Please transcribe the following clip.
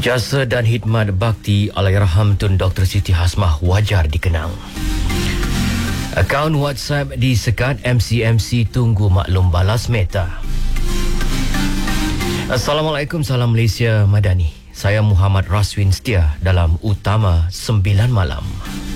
Jasa dan khidmat bakti Allahyarham Tun Dr. Siti Hasmah wajar dikenang. Akaun WhatsApp disekat, MCMC tunggu maklum balas Meta. Assalamualaikum, salam Malaysia Madani. Saya Muhammad Raswin Setia dalam Utama 9 Malam.